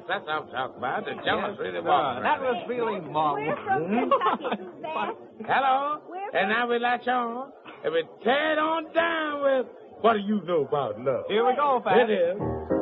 that's what I'm talking about. The Jonas really walking. That was feeling mum. We're from Kentucky, Suzanne. Hello? And now we latch on, and we tear it on down with, what do you know about love? Here we go, Pat. It is.